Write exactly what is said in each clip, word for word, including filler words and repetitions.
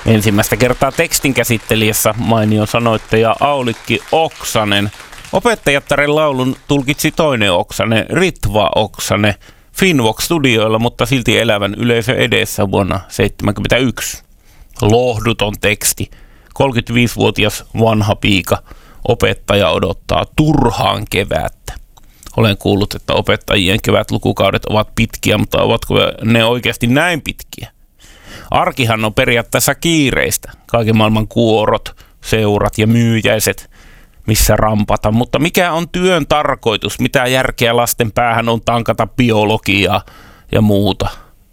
Ensimmäistä kertaa tekstin käsittelijässä mainio sanoittaja Aulikki Oksanen. Opettajattaren laulun tulkitsi toinen Oksanen, Ritva Oksanen, Finvox-studioilla, mutta silti elävän yleisö edessä vuonna seitsemänkymmentäyksi. Lohduton teksti. kolmekymmentäviisivuotias vanha piika. Opettaja odottaa turhaan kevättä. Olen kuullut, että opettajien kevätlukukaudet ovat pitkiä, mutta ovatko ne oikeasti näin pitkiä? Arkihan on periaatteessa kiireistä. Kaiken maailman kuorot, seurat ja myyjäiset, missä rampata. Mutta mikä on työn tarkoitus? Mitä järkeä lasten päähän on tankata biologiaa ja muuta?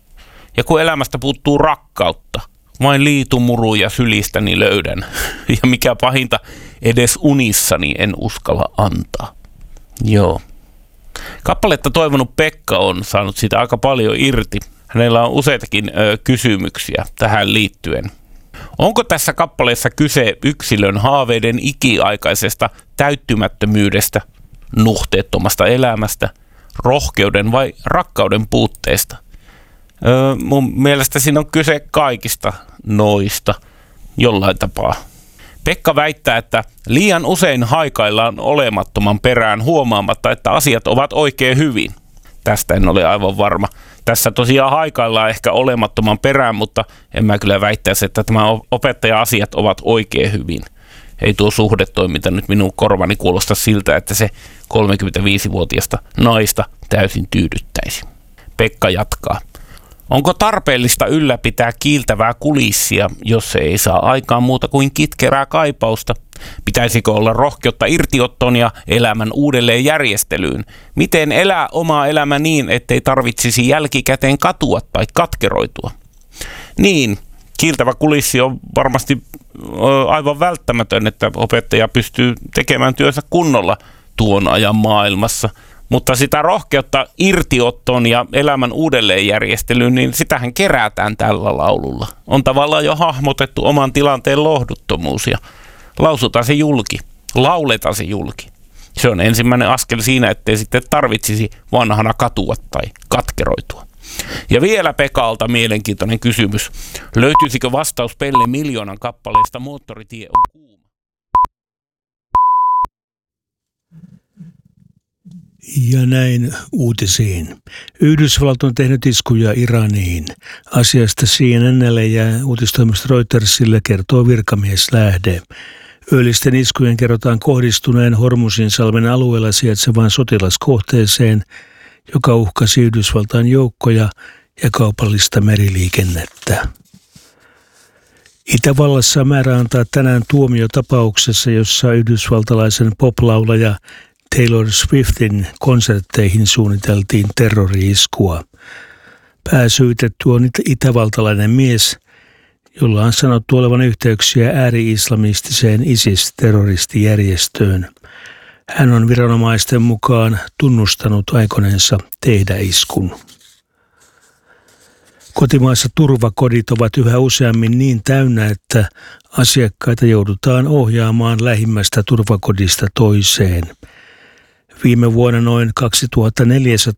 Ja kun elämästä puuttuu rakkautta, vain liitumuruja sylistäni löydän. Ja mikä pahinta, edes unissani en uskalla antaa. Joo. Kappaletta toivonut Pekka on saanut siitä aika paljon irti. Hänellä on useitakin ö, kysymyksiä tähän liittyen. Onko tässä kappaleessa kyse yksilön haaveiden ikiaikaisesta täyttymättömyydestä, nuhteettomasta elämästä, rohkeuden vai rakkauden puutteesta? Öö, mun mielestä siinä on kyse kaikista noista jollain tapaa. Pekka väittää, että liian usein haikaillaan olemattoman perään huomaamatta, että asiat ovat oikein hyvin. Tästä en ole aivan varma. Tässä tosiaan haikaillaan ehkä olemattoman perään, mutta en mä kyllä väittäisi, että tämä opettaja-asiat ovat oikein hyvin. Ei tuo suhdetoiminta nyt minun korvani kuulosta siltä, että se kolmekymmentäviisivuotiasta naista täysin tyydyttäisi. Pekka jatkaa. Onko tarpeellista ylläpitää kiiltävää kulissia, jos se ei saa aikaan muuta kuin kitkerää kaipausta? Pitäisikö olla rohkeutta irtiottoon ja elämän uudelleen järjestelyyn? Miten elää omaa elämä niin, ettei tarvitsisi jälkikäteen katua tai katkeroitua? Niin, kiiltävä kulissi on varmasti aivan välttämätön, että opettaja pystyy tekemään työnsä kunnolla tuon ajan maailmassa. Mutta sitä rohkeutta irtiottoon ja elämän uudelleenjärjestelyyn, niin sitähän kerätään tällä laululla. On tavallaan jo hahmotettu oman tilanteen lohduttomuus ja lausutaan se julki, lauletaan se julki. Se on ensimmäinen askel siinä, ettei sitten tarvitsisi vanhana katua tai katkeroitua. Ja vielä Pekalta mielenkiintoinen kysymys. Löytyisikö vastaus Pelle Miljoonan kappaleesta Moottoritie on kuuma? Ja näin uutisiin. Yhdysvallat on tehnyt iskuja Iraniin. Asiasta C N N:lle ja uutistoimisto Reutersille kertoo virkamieslähde. Öljisten iskujen kerrotaan kohdistuneen Hormuzinsalmen alueella sijaitsevaan sotilaskohteeseen, joka uhkasi Yhdysvaltain joukkoja ja kaupallista meriliikennettä. Itävallassa on määrä antaa tänään tuomio tapauksessa, jossa yhdysvaltalaisen poplaulaja Taylor Swiftin konsertteihin suunniteltiin terrori-iskua. Pääsyytetty on itävaltalainen mies, jolla on sanottu olevan yhteyksiä ääri-islamistiseen ISIS-terroristijärjestöön. Hän on viranomaisten mukaan tunnustanut aikoneensa tehdä iskun. Kotimaassa turvakodit ovat yhä useammin niin täynnä, että asiakkaita joudutaan ohjaamaan lähimmästä turvakodista toiseen. Viime vuonna noin kaksituhattaneljäsataa